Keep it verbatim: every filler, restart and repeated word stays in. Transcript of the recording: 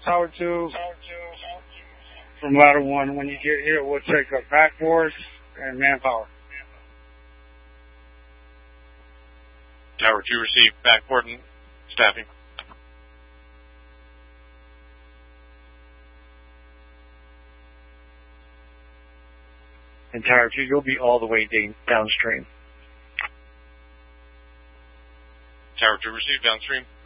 Tower two, from ladder one. When you get here, we'll check up backboards and manpower. Tower two, receive backboard and staffing. And Tower two, you'll be all the way downstream. Tower two, receive downstream.